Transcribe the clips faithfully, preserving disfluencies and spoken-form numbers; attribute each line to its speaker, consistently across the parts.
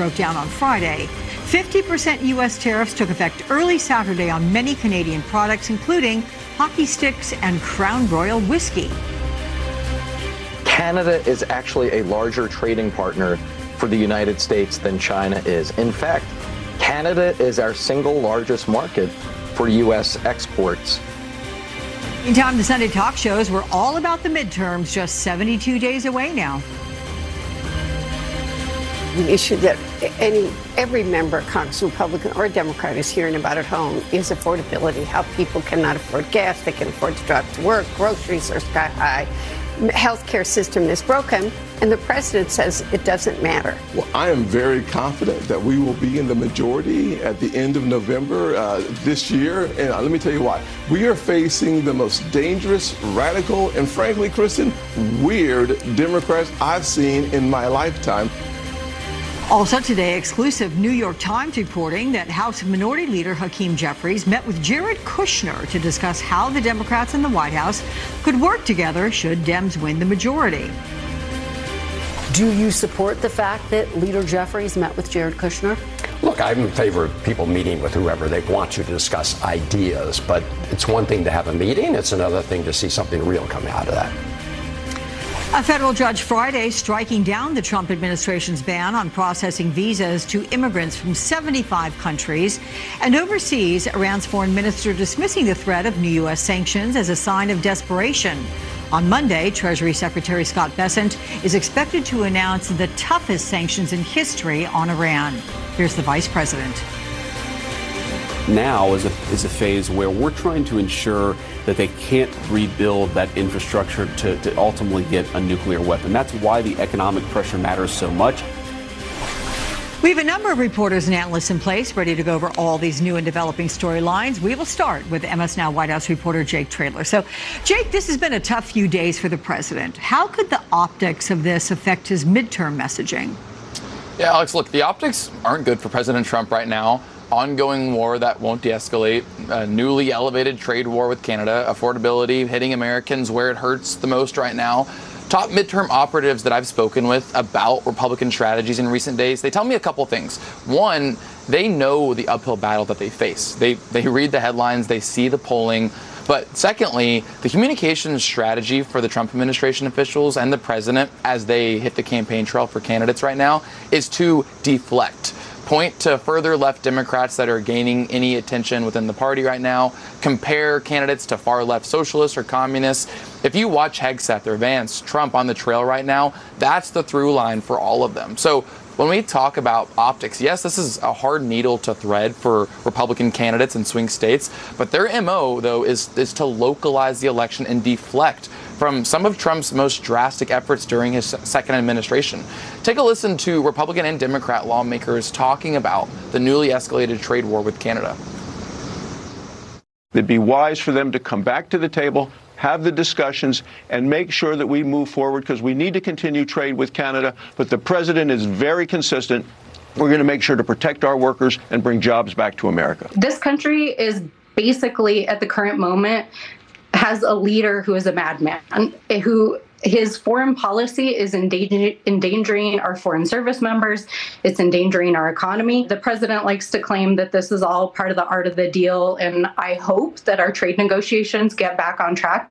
Speaker 1: broke down on Friday. fifty percent U S tariffs took effect early Saturday on many Canadian products, including hockey sticks and Crown Royal whiskey.
Speaker 2: Canada is actually a larger trading partner for the United States than China is. In fact, Canada is our single largest market for U S exports.
Speaker 1: Meantime, the Sunday talk shows were all about the midterms, just seventy-two days away now.
Speaker 3: The issue that any every member of Congress, Republican or Democrat, is hearing about at home is affordability, how people cannot afford gas, they can afford to drive to work, groceries are sky high, healthcare system is broken, and the president says it doesn't matter.
Speaker 4: Well, I am very confident that we will be in the majority at the end of November uh, this year, and uh, let me tell you why. We are facing the most dangerous, radical, and frankly, Kristen, weird Democrats I've seen in my lifetime.
Speaker 1: Also today, exclusive New York Times reporting that House Minority Leader Hakeem Jeffries met with Jared Kushner to discuss how the Democrats in the White House could work together should Dems win the majority.
Speaker 5: Do you support the fact that Leader Jeffries met with Jared Kushner?
Speaker 6: Look, I'm in favor of people meeting with whoever they want to to discuss ideas, but it's one thing to have a meeting. It's another thing to see something real come out of that.
Speaker 1: A federal judge Friday striking down the Trump administration's ban on processing visas to immigrants from seventy-five countries. And overseas, Iran's foreign minister dismissing the threat of new U S sanctions as a sign of desperation. On Monday, Treasury Secretary Scott Bessent is expected to announce the toughest sanctions in history on Iran. Here's the vice president.
Speaker 7: Now is a, is a phase where we're trying to ensure that they can't rebuild that infrastructure to, to ultimately get a nuclear weapon. That's why the economic pressure matters so much.
Speaker 1: We have a number of reporters and analysts in place ready to go over all these new and developing storylines. We will start with M S Now White House reporter Jake Traylor. So, Jake, this has been a tough few days for the president. How could the optics of this affect his midterm messaging?
Speaker 8: Yeah, Alex, look, the optics aren't good for President Trump right now. Ongoing war that won't de-escalate, a newly elevated trade war with Canada, affordability hitting Americans where it hurts the most right now. Top midterm operatives that I've spoken with about Republican strategies in recent days, they tell me a couple things. One, they know the uphill battle that they face. They they read the headlines, they see the polling. But secondly, the communications strategy for the Trump administration officials and the president as they hit the campaign trail for candidates right now is to deflect. Point to further left Democrats that are gaining any attention within the party right now. Compare candidates to far left socialists or communists. If you watch Hegseth or Vance, Trump on the trail right now, that's the through line for all of them. So when we talk about optics, yes, this is a hard needle to thread for Republican candidates in swing states, but their M O, though, is, is to localize the election and deflect from some of Trump's most drastic efforts during his second administration. Take a listen to Republican and Democrat lawmakers talking about the newly escalated trade war with Canada.
Speaker 9: It'd be wise for them to come back to the table, have the discussions, and make sure that we move forward, because we need to continue trade with Canada. But the president is very consistent. We're going to make sure to protect our workers and bring jobs back to America.
Speaker 10: This country is basically, at the current moment, has a leader who is a madman, who his foreign policy is endanger, endangering our foreign service members. It's endangering our economy. The president likes to claim that this is all part of the art of the deal, and I hope that our trade negotiations get back on track.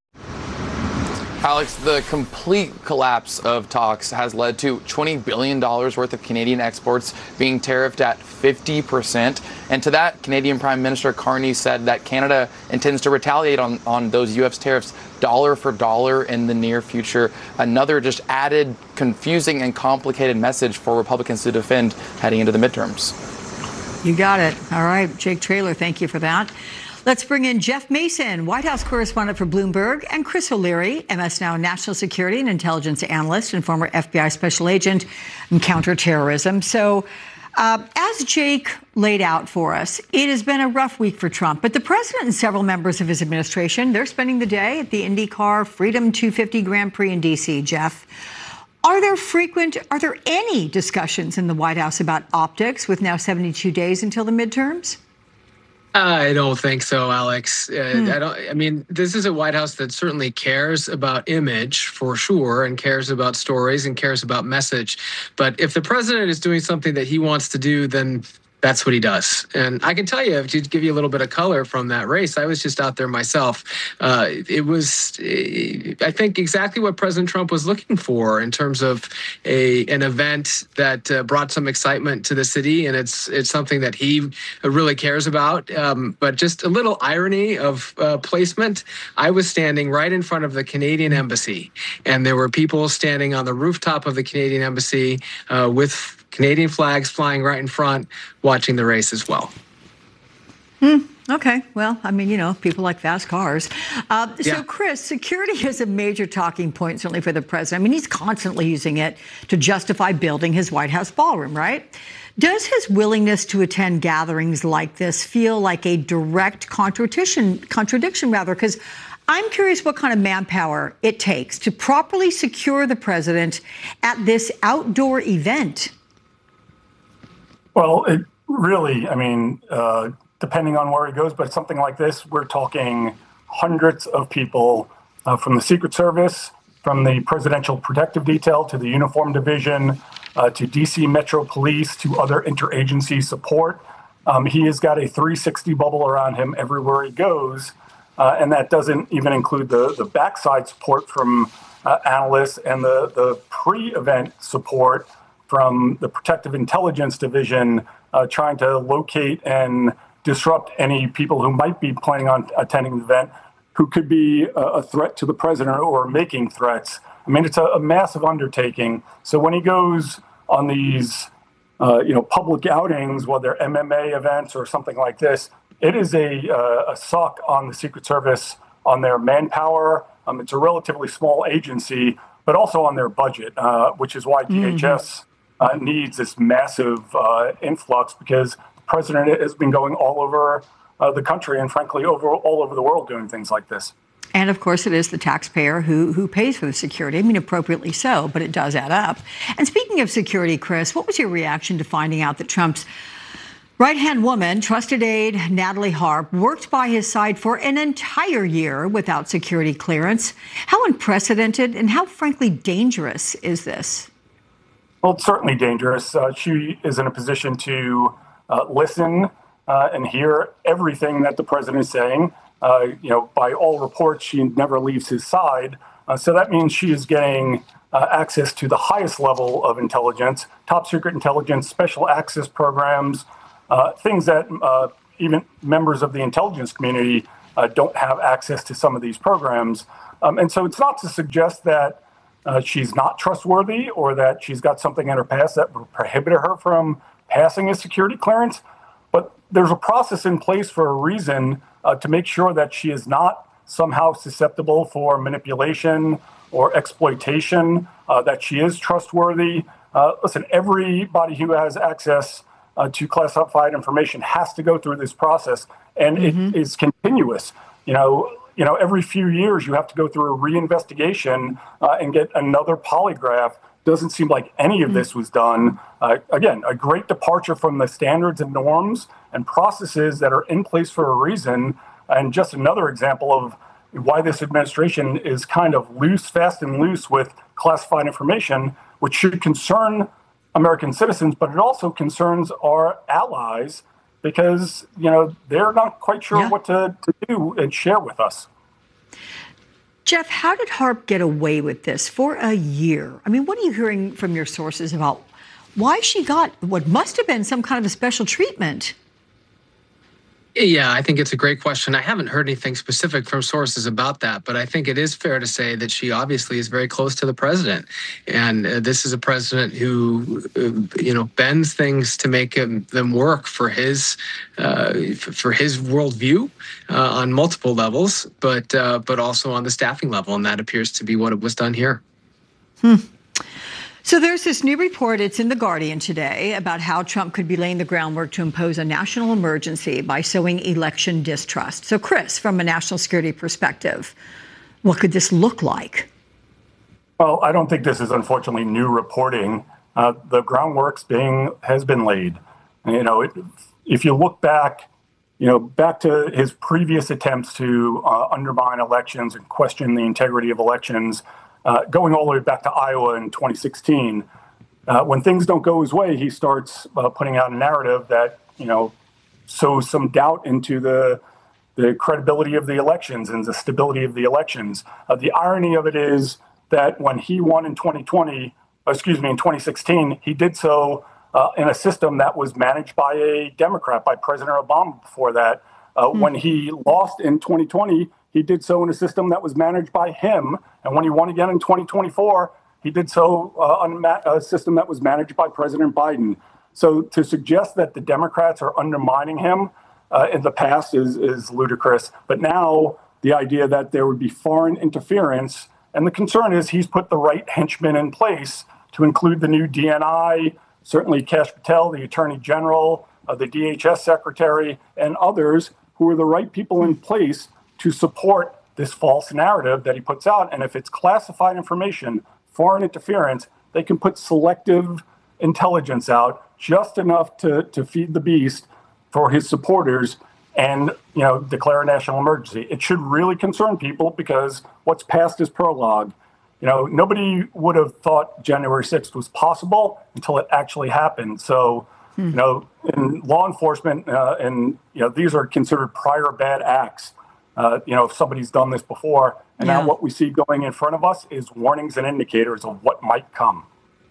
Speaker 8: Alex, the complete collapse of talks has led to twenty billion dollars worth of Canadian exports being tariffed at fifty percent. And to that, Canadian Prime Minister Carney said that Canada intends to retaliate on, on those U S tariffs dollar for dollar in the near future. Another just added confusing and complicated message for Republicans to defend heading into the midterms.
Speaker 1: You got it. All right, Jake Traylor, thank you for that. Let's bring in Jeff Mason, White House correspondent for Bloomberg, and Chris O'Leary, M S Now national security and intelligence analyst and former F B I special agent in counterterrorism. So uh, as Jake laid out for us, it has been a rough week for Trump, but the president and several members of his administration, they're spending the day at the IndyCar Freedom two fifty Grand Prix in D C, Jeff. Are there frequent, are there any discussions in the White House about optics with now seventy-two days until the midterms?
Speaker 11: I don't think so, Alex. Uh,
Speaker 1: Hmm.
Speaker 11: I don't. I mean, this is a White House that certainly cares about image for sure, and cares about stories and cares about message. But if the president is doing something that he wants to do, then that's what he does. And I can tell you, to give you a little bit of color from that race, I was just out there myself. Uh, it was, I think, exactly what President Trump was looking for in terms of a an event that uh, brought some excitement to the city, and it's it's something that he really cares about. Um, but just a little irony of uh, placement. I was standing right in front of the Canadian Embassy, and there were people standing on the rooftop of the Canadian Embassy uh, with Canadian flags flying right in front, watching the race as well.
Speaker 1: Hmm. Okay. Well, I mean, you know, people like fast cars. Uh, so,
Speaker 11: Yeah.
Speaker 1: Chris, security is a major talking point, certainly for the president. I mean, he's constantly using it to justify building his White House ballroom, right? Does his willingness to attend gatherings like this feel like a direct contradiction, contradiction rather? Because I'm curious what kind of manpower it takes to properly secure the president at this outdoor event.
Speaker 12: Well, it really, I mean, uh, depending on where he goes, but something like this, we're talking hundreds of people uh, from the Secret Service, from the Presidential Protective Detail to the Uniform Division, uh, to D C Metro Police, to other interagency support. Um, he has got a three sixty bubble around him everywhere he goes. Uh, and that doesn't even include the, the backside support from uh, analysts and the, the pre-event support from the Protective Intelligence Division, uh, trying to locate and disrupt any people who might be planning on attending the event, who could be a, a threat to the president or making threats. I mean, it's a, a massive undertaking. So when he goes on these, uh, you know, public outings, whether M M A events or something like this, it is a, uh, a suck on the Secret Service, on their manpower. Um, it's a relatively small agency, but also on their budget, uh, which is why D H S uh, needs this massive uh, influx, because the president has been going all over uh, the country and, frankly, over all over the world doing things like this.
Speaker 1: And of course, it is the taxpayer who who pays for the security. I mean, appropriately so, but it does add up. And speaking of security, Chris, what was your reaction to finding out that Trump's right-hand woman, trusted aide Natalie Harp, worked by his side for an entire year without security clearance? How unprecedented and how, frankly, dangerous is this?
Speaker 12: Well, it's certainly dangerous. Uh, she is in a position to uh, listen uh, and hear everything that the president is saying. Uh, you know, by all reports, she never leaves his side. Uh, so that means she is getting uh, access to the highest level of intelligence, top secret intelligence, special access programs, uh, things that uh, even members of the intelligence community uh, don't have access to some of these programs. Um, and so it's not to suggest that uh, she's not trustworthy or that she's got something in her past that prohibited her from passing a security clearance. But there's a process in place for a reason uh, to make sure that she is not somehow susceptible for manipulation or exploitation, uh, that she is trustworthy. Uh, listen, everybody who has access uh, to classified information has to go through this process, and mm-hmm. it is continuous. You know, you know, every few years you have to go through a reinvestigation uh, and get another polygraph. Doesn't seem like any of this was done. Uh, again, a great departure from the standards and norms and processes that are in place for a reason. And just another example of why this administration is kind of loose, fast and loose with classified information, which should concern American citizens, but it also concerns our allies because, you know, they're not quite sure yeah. what to, to do and share with us.
Speaker 1: Jeff, how did Harp get away with this for a year? I mean, what are you hearing from your sources about why she got what must have been some kind of a special treatment?
Speaker 11: Yeah, I think it's a great question. I haven't heard anything specific from sources about that, but I think it is fair to say that she obviously is very close to the president. And uh, this is a president who, uh, you know, bends things to make him, them work for his uh, for his worldview uh, on multiple levels, but uh, but also on the staffing level. And that appears to be what it was done here.
Speaker 1: Hmm. So there's this new report, it's in The Guardian today, about how Trump could be laying the groundwork to impose a national emergency by sowing election distrust. So, Chris, from a national security perspective, what could this look like?
Speaker 12: Well, I don't think this is unfortunately new reporting. Uh, the groundwork's being has been laid. You know, it, if you look back you know, back to his previous attempts to uh, undermine elections and question the integrity of elections, uh, going all the way back to Iowa in twenty sixteen. Uh, when things don't go his way, he starts uh, putting out a narrative that, you know, sows some doubt into the the credibility of the elections and the stability of the elections. Uh, the irony of it is that when he won in twenty twenty, excuse me, in twenty sixteen, he did so uh, in a system that was managed by a Democrat, by President Obama before that. Uh, mm. When he lost in twenty twenty, he did so in a system that was managed by him. And when he won again in twenty twenty-four, he did so uh, on a system that was managed by President Biden. So to suggest that the Democrats are undermining him uh, in the past is, is ludicrous. But now the idea that there would be foreign interference, and the concern is he's put the right henchmen in place to include the new D N I, certainly Kash Patel, the Attorney General, uh, the D H S Secretary, and others who are the right people in place to support this false narrative that he puts out. And if it's classified information, foreign interference, they can put selective intelligence out, just enough to, to feed the beast for his supporters and, you know, declare a national emergency. It should really concern people because what's past is prologue. You know, nobody would have thought January sixth was possible until it actually happened. So, hmm. you know, in law enforcement, uh, and, you know, these are considered prior bad acts. Uh, you know, if somebody's done this before, and yeah. now what we see going in front of us is warnings and indicators of what might come.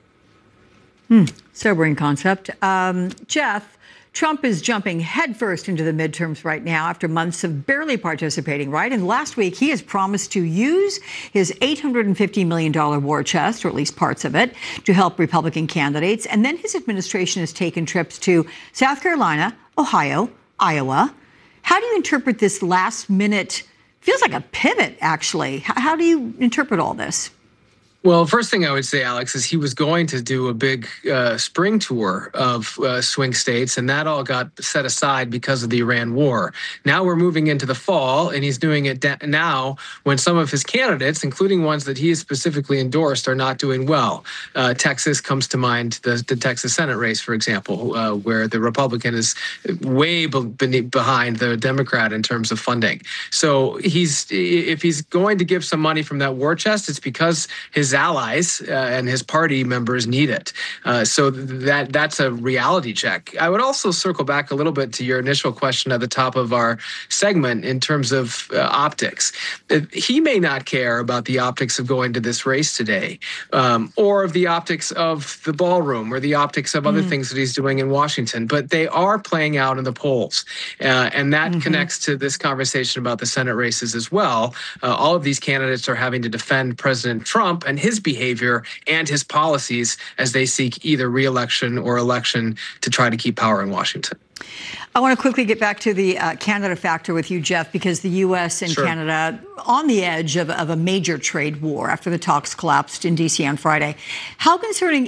Speaker 1: Hmm. Sobering concept. Um, Jeff, Trump is jumping headfirst into the midterms right now after months of barely participating, right? And last week, he has promised to use his eight hundred fifty million dollars war chest, or at least parts of it, to help Republican candidates. And then his administration has taken trips to South Carolina, Ohio, Iowa. How do you interpret this last minute? Feels like a pivot, actually. How, how do you interpret all this?
Speaker 11: Well, first thing I would say, Alex, is he was going to do a big uh, spring tour of uh, swing states, and that all got set aside because of the Iran war. Now we're moving into the fall, and he's doing it da- now when some of his candidates, including ones that he has specifically endorsed, are not doing well. Uh, Texas comes to mind, the, the Texas Senate race, for example, uh, where the Republican is way be- behind the Democrat in terms of funding. So he's if he's going to give some money from that war chest, it's because his allies uh, and his party members need it. Uh, so that that's a reality check. I would also circle back a little bit to your initial question at the top of our segment in terms of uh, optics. He may not care about the optics of going to this race today, um, or of the optics of the ballroom, or the optics of other mm. things that he's doing in Washington, but they are playing out in the polls. Uh, and that mm-hmm. connects to this conversation about the Senate races as well. Uh, all of these candidates are having to defend President Trump and his behavior and his policies as they seek either re-election or election to try to keep power in Washington.
Speaker 1: I want to quickly get back to the uh, Canada factor with you, Jeff, because the U S and sure. Canada on the edge of, of a major trade war after the talks collapsed in D C on Friday. How concerning